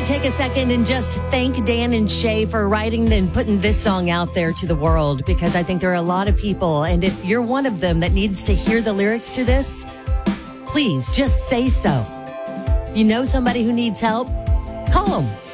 take a second and just thank Dan and Shay for writing and putting this song out there to the world, because I think there are a lot of people, and if you're one of them that needs to hear the lyrics to this, please just say so. You know somebody who needs help? Call them.